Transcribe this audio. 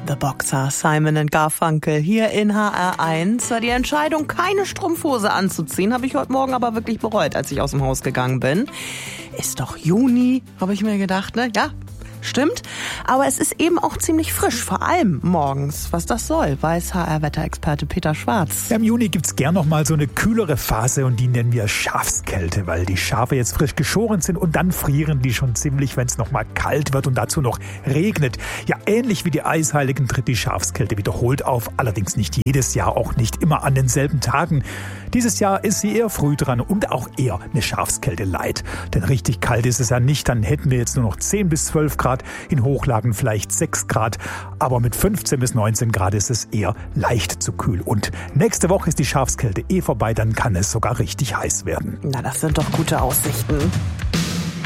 The Boxer, Simon & Garfunkel, hier in HR1. Die Entscheidung, keine Strumpfhose anzuziehen, habe ich heute Morgen aber wirklich bereut, als ich aus dem Haus gegangen bin. Ist doch Juni, habe ich mir gedacht, ne? Ja, stimmt. Aber es ist eben auch ziemlich frisch, vor allem morgens. Was das soll, weiß HR-Wetterexperte Peter Schwarz. Ja, im Juni gibt's gern noch mal so eine kühlere Phase und die nennen wir Schafskälte, weil die Schafe jetzt frisch geschoren sind und dann frieren die schon ziemlich, wenn es noch mal kalt wird und dazu noch regnet. Ja, ähnlich wie die Eisheiligen tritt die Schafskälte wiederholt auf, allerdings nicht jedes Jahr, auch nicht immer an denselben Tagen. Dieses Jahr ist sie eher früh dran und auch eher eine Schafskälte light. Denn richtig kalt ist es ja nicht, dann hätten wir jetzt nur noch 10 bis 12 Grad, in Hochlagen vielleicht 6 Grad, aber mit 15 bis 19 Grad ist es eher leicht zu kühl. Und nächste Woche ist die Schafskälte vorbei, dann kann es sogar richtig heiß werden. Na, das sind doch gute Aussichten.